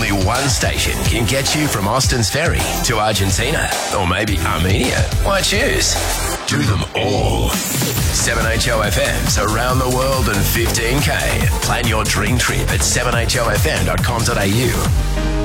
Only one station can get you from Austin's Ferry to Argentina, or maybe Armenia. Why choose? Do them all. 7HOFM's around the world in 15K. Plan your dream trip at 7HOFM.com.au.